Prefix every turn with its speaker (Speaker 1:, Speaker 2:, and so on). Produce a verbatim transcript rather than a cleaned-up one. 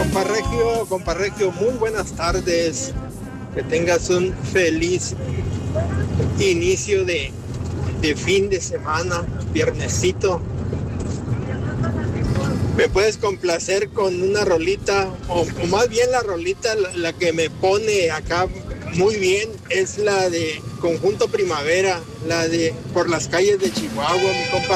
Speaker 1: Compa Regio, compa Regio, muy buenas tardes. Que tengas un feliz inicio de, de fin de semana, viernesito. ¿Me puedes complacer con una rolita? O, o más bien la rolita, la, la que me pone acá muy bien, es la de Conjunto Primavera, la de Por las calles de Chihuahua, mi compa